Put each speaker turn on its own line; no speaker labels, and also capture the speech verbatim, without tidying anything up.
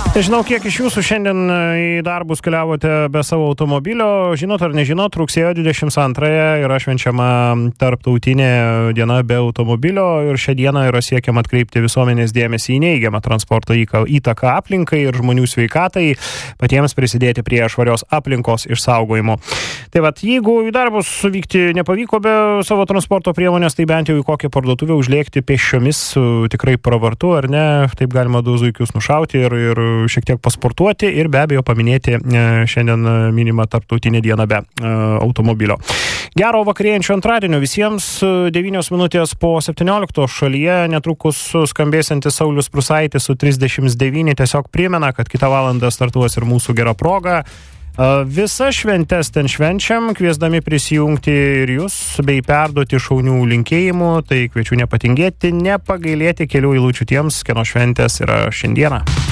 Nežinau, kiek iš jūsų šiandien į darbus keliavote be savo automobilio. Žinot ar nežinot, rugsėjo dvidešimt antrąją yra švenčiama tarptautinė diena be automobilio ir šią dieną yra siekiama atkreipti visuomenės dėmesį į neigiamą transporto įtaką aplinkai ir žmonių sveikatai, patiems prisidėti prie švarios aplinkos išsaugojimo. Tai vat, jeigu į darbus suvykti nepavyko be savo transporto priemonės, tai bent jau į kokią parduotuvę užlėkti pėsčiomis tikrai pravartu, ar ne? Taip galima du zuikius nušauti ir, ir šiek tiek pasportuoti ir be abejo paminėti šiandien minimą tarptautinę dieną be automobilio. Gero vakarėjančio antradienio visiems. devynios minutės po septynioliktos šalyje netrukus skambėsiantis Saulius Prūsaitis su trisdešimt devyni tiesiog primena, kad kitą valandą startuos ir mūsų gera proga. Visas šventes ten švenčiam, kviesdami prisijungti ir jūs, bei perduoti šaunių linkėjimų, tai kviečiu nepatingėti, nepagailėti kelių eilučių tiems, kieno šventės yra šiandieną.